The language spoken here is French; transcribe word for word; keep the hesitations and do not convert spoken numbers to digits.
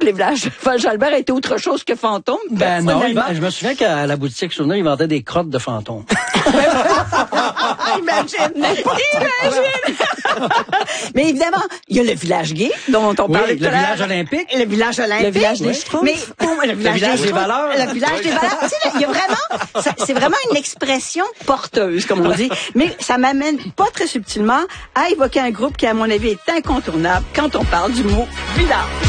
les villages Val-Jalbert étaient autre chose que fantômes. Ben non, il, je me souviens qu'à la boutique Souvenir, ils vendaient des crottes de fantômes. Imagine! Imagine! Mais évidemment, il y a le village gay, dont on oui, parlait tout à l'heure. Le village olympique. Le village olympique. Le village des oui. Schtroumpfs. Mais pour, le, village le village des, des valeurs. Le village des valeurs. Tu sais, il y a vraiment, c'est vraiment une expression porteuse, comme on dit. Mais ça m'amène pas très subtilement à évoquer un groupe qui, à mon avis, est incontournable quand on parle du mot village.